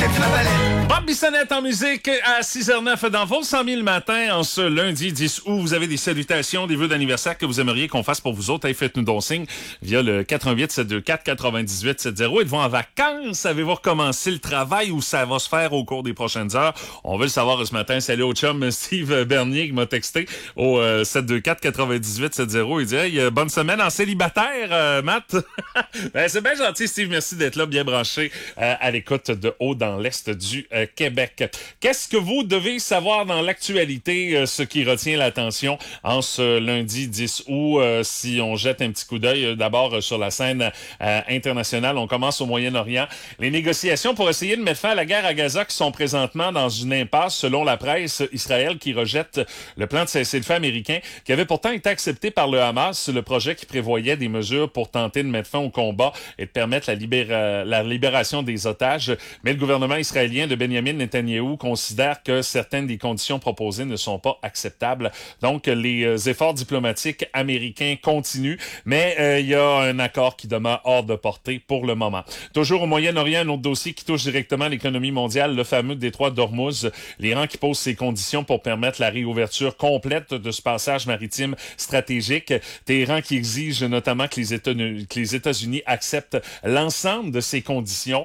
avec la palette. Bob Bissonnette en musique à 6h09 dans vos 100 000 le matin en ce lundi 10 août. Vous avez des salutations, des vœux d'anniversaire que vous aimeriez qu'on fasse pour vous autres. Hey, faites-nous donc signe via le 88 724 98 70. Êtes-vous en vacances? Avez-vous recommencé le travail ou ça va se faire au cours des prochaines heures? On veut le savoir ce matin. Salut au chum Steve Bernier qui m'a texté au 724 98 70. Il dit hey, bonne semaine en célibataire, Matt. Ben, c'est bien gentil, Steve. Merci d'être là, bien branché à l'écoute de haut dans l'Est du Québec. Qu'est-ce que vous devez savoir dans l'actualité, ce qui retient l'attention en ce lundi 10 août? Si on jette un petit coup d'œil d'abord sur la scène internationale, on commence au Moyen-Orient. Les négociations pour essayer de mettre fin à la guerre à Gaza qui sont présentement dans une impasse, selon la presse. Israël qui rejette le plan de cessez-le-feu américain qui avait pourtant été accepté par le Hamas, le projet qui prévoyait des mesures pour tenter de mettre fin au combat et de permettre la libération des otages. Mais le gouvernement israélien de Benjamin Netanyahou considère que certaines des conditions proposées ne sont pas acceptables. Donc, les efforts diplomatiques américains continuent, mais il y a un accord qui demeure hors de portée pour le moment. Toujours au Moyen-Orient, un autre dossier qui touche directement l'économie mondiale, le fameux détroit d'Ormuz. L'Iran qui pose ses conditions pour permettre la réouverture complète de ce passage maritime stratégique. Téhéran qui exige notamment que les États-Unis acceptent l'ensemble de ces conditions.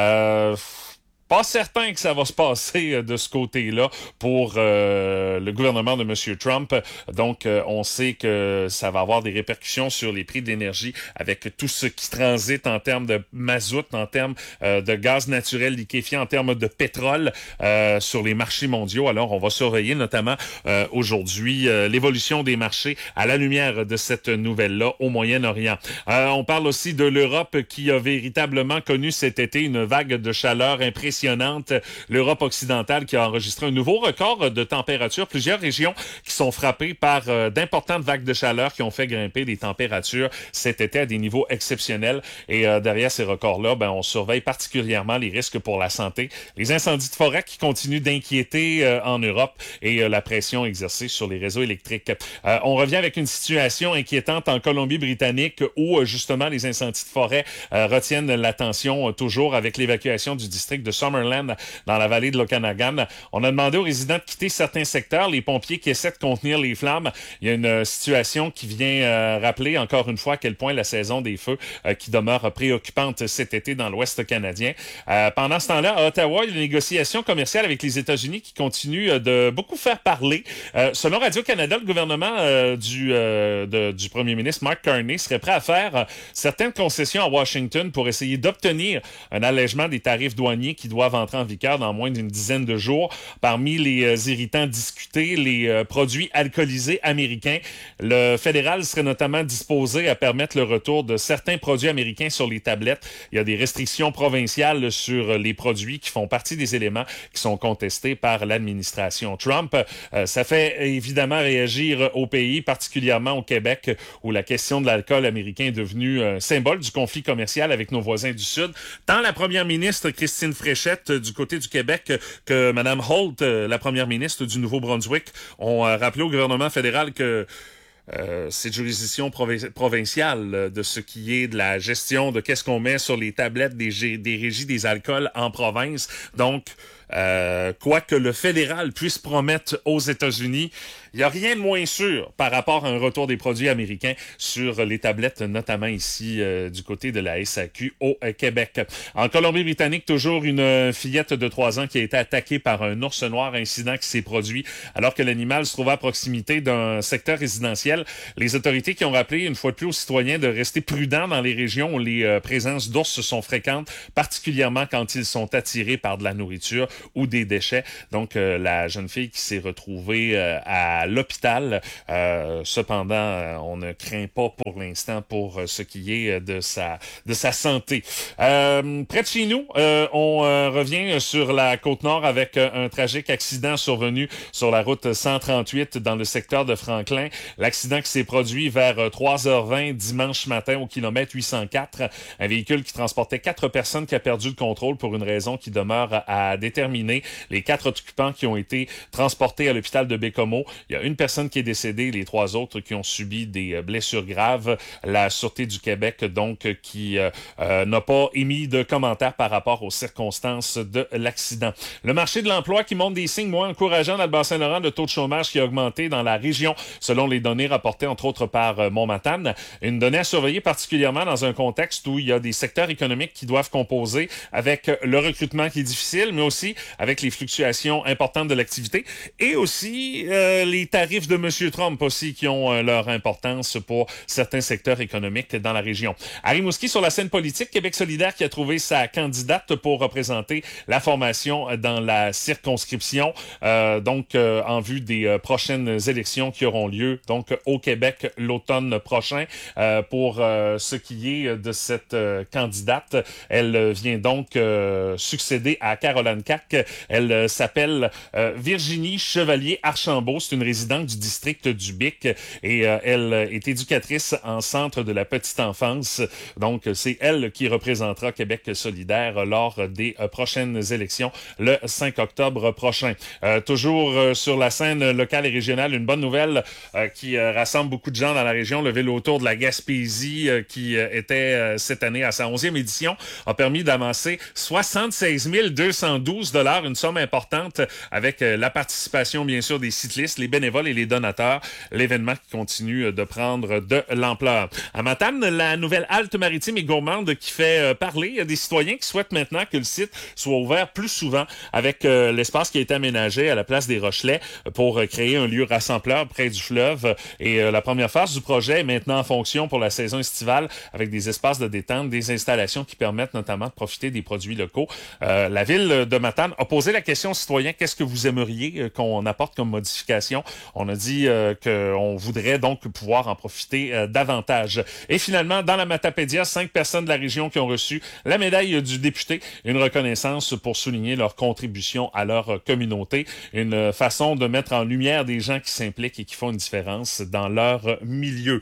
Pas certain que ça va se passer de ce côté-là pour le gouvernement de M. Trump. Donc, on sait que ça va avoir des répercussions sur les prix de l'énergie avec tout ce qui transite en termes de mazout, en termes de gaz naturel liquéfié, en termes de pétrole sur les marchés mondiaux. Alors, on va surveiller notamment aujourd'hui l'évolution des marchés à la lumière de cette nouvelle-là au Moyen-Orient. On parle aussi de l'Europe qui a véritablement connu cet été une vague de chaleur impressionnante. L'Europe occidentale qui a enregistré un nouveau record de température. Plusieurs régions qui sont frappées par d'importantes vagues de chaleur qui ont fait grimper les températures cet été à des niveaux exceptionnels. Et derrière ces records-là, on surveille particulièrement les risques pour la santé. Les incendies de forêt qui continuent d'inquiéter en Europe et la pression exercée sur les réseaux électriques. On revient avec une situation inquiétante en Colombie-Britannique où justement les incendies de forêt retiennent l'attention toujours avec l'évacuation du district de Summerland dans la vallée de l'Okanagan. On a demandé aux résidents de quitter certains secteurs, les pompiers qui essaient de contenir les flammes. Il y a une situation qui vient rappeler encore une fois à quel point la saison des feux qui demeure préoccupante cet été dans l'Ouest canadien. Pendant ce temps-là, à Ottawa, il y a une négociation commerciale avec les États-Unis qui continue de beaucoup faire parler. Selon Radio-Canada, le gouvernement du premier ministre Mark Carney serait prêt à faire certaines concessions à Washington pour essayer d'obtenir un allègement des tarifs douaniers qui doivent entrer en vigueur dans moins d'une dizaine de jours. Parmi les irritants discutés, les produits alcoolisés américains. Le fédéral serait notamment disposé à permettre le retour de certains produits américains sur les tablettes. Il y a des restrictions provinciales sur les produits qui font partie des éléments qui sont contestés par l'administration Trump. Ça fait évidemment réagir au pays, particulièrement au Québec, où la question de l'alcool américain est devenue un symbole du conflit commercial avec nos voisins du Sud. Tant la première ministre Christine Fréchette du côté du Québec que Mme Holt, la première ministre du Nouveau-Brunswick, ont rappelé au gouvernement fédéral que cette juridiction provinciale de ce qui est de la gestion de qu'est-ce qu'on met sur les tablettes des régies des alcools en province. Donc, quoi que le fédéral puisse promettre aux États-Unis, il n'y a rien de moins sûr par rapport à un retour des produits américains sur les tablettes, notamment ici du côté de la SAQ au Québec. En Colombie-Britannique, toujours une fillette de 3 ans qui a été attaquée par un ours noir, incident qui s'est produit alors que l'animal se trouvait à proximité d'un secteur résidentiel. Les autorités qui ont rappelé une fois de plus aux citoyens de rester prudents dans les régions où les présences d'ours sont fréquentes, particulièrement quand ils sont attirés par de la nourriture ou des déchets. Donc, la jeune fille qui s'est retrouvée à l'hôpital. Cependant, on ne craint pas pour l'instant pour ce qui est de sa santé. Près de chez nous, on revient sur la Côte-Nord avec un tragique accident survenu sur la route 138 dans le secteur de Franklin. L'accident qui s'est produit vers 3h20 dimanche matin au kilomètre 804. Un véhicule qui transportait 4 personnes qui a perdu le contrôle pour une raison qui demeure à déterminer. terminé. Les 4 occupants qui ont été transportés à l'hôpital de Baie-Comeau. Il y a une personne qui est décédée, les 3 autres qui ont subi des blessures graves. La Sûreté du Québec, donc, qui n'a pas émis de commentaires par rapport aux circonstances de l'accident. Le marché de l'emploi qui montre des signes moins encourageants dans le Bas-Saint-Laurent, le taux de chômage qui a augmenté dans la région, selon les données rapportées entre autres par Mont-Matane. Une donnée à surveiller particulièrement dans un contexte où il y a des secteurs économiques qui doivent composer avec le recrutement qui est difficile, mais aussi avec les fluctuations importantes de l'activité et aussi les tarifs de M. Trump aussi qui ont leur importance pour certains secteurs économiques dans la région. À Rimouski, sur la scène politique, Québec solidaire qui a trouvé sa candidate pour représenter la formation dans la circonscription, en vue des prochaines élections qui auront lieu donc au Québec l'automne prochain. Pour ce qui est de cette candidate, elle vient donc succéder à Caroline Cac. Elle s'appelle Virginie Chevalier-Archambault. C'est une résidente du district du Bic et elle est éducatrice en centre de la petite enfance. Donc, c'est elle qui représentera Québec solidaire lors des prochaines élections le 5 octobre prochain. Toujours sur la scène locale et régionale, une bonne nouvelle qui rassemble beaucoup de gens dans la région. Le vélo autour de la Gaspésie qui était cette année à sa 11e édition a permis d'amasser 76 212 $, une somme importante avec la participation bien sûr des cyclistes, les bénévoles et les donateurs. L'événement qui continue de prendre de l'ampleur. À Matane, la nouvelle halte maritime et gourmande qui fait parler. Il y a des citoyens qui souhaitent maintenant que le site soit ouvert plus souvent avec l'espace qui a été aménagé à la place des Rochelais pour créer un lieu rassembleur près du fleuve. Et la première phase du projet est maintenant en fonction pour la saison estivale avec des espaces de détente, des installations qui permettent notamment de profiter des produits locaux. La ville de Matane a posé la question aux citoyens, qu'est-ce que vous aimeriez qu'on apporte comme modification? On a dit qu'on voudrait donc pouvoir en profiter davantage. Et finalement, dans la Matapédia, 5 personnes de la région qui ont reçu la médaille du député, une reconnaissance pour souligner leur contribution à leur communauté, une façon de mettre en lumière des gens qui s'impliquent et qui font une différence dans leur milieu.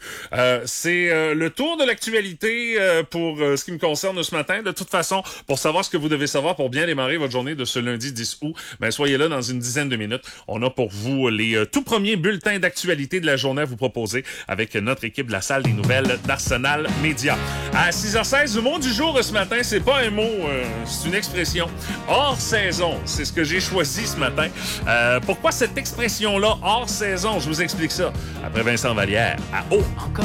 C'est le tour de l'actualité pour ce qui me concerne ce matin. De toute façon, pour savoir ce que vous devez savoir pour bien démarrer votre journée de ce lundi 10 août, soyez là dans une dizaine de minutes. On a pour vous les tout premiers bulletins d'actualité de la journée à vous proposer avec notre équipe de la salle des nouvelles d'Arsenal Média. À 6h16, le mot du jour ce matin, c'est pas un mot, c'est une expression. Hors saison, c'est ce que j'ai choisi ce matin. Pourquoi cette expression-là, hors saison? Je vous explique ça après Vincent Vallière à Haut.